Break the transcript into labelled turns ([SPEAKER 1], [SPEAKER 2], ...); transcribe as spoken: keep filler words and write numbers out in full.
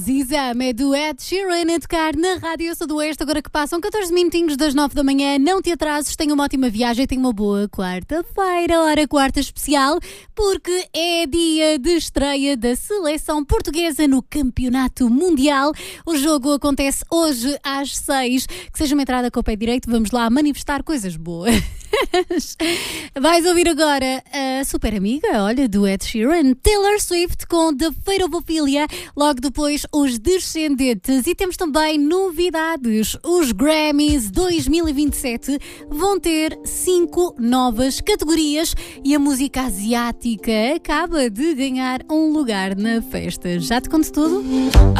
[SPEAKER 1] Exame é do Ed Sheeran a tocar na Rádio Eu Sou do Oeste, agora que passam catorze minutinhos das nove da manhã. Não te atrases, tenha uma ótima viagem, tenha uma boa quarta-feira, hora quarta especial, porque é dia de estreia da seleção portuguesa no Campeonato Mundial. O jogo acontece hoje às seis. Que seja uma entrada com o pé direito, vamos lá manifestar coisas boas. Vais ouvir agora a super amiga, olha, do Ed Sheeran, Taylor Swift com The Fate of Ophelia, logo depois os Descendentes, e temos também novidades. Os Grammys dois mil e vinte e sete vão ter cinco novas categorias e a música asiática acaba de ganhar um lugar na festa. Já te conto tudo?